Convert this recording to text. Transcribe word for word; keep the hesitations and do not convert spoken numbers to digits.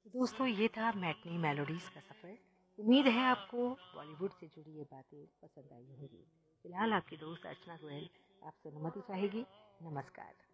तो दोस्तों ये था मैटनी मेलोडीज़ का सफ़र। उम्मीद है आपको बॉलीवुड से जुड़ी ये बातें पसंद आई होंगी। फिलहाल आपकी दोस्त अर्चना गोयल आपसे अनुमति चाहेगी। नमस्कार।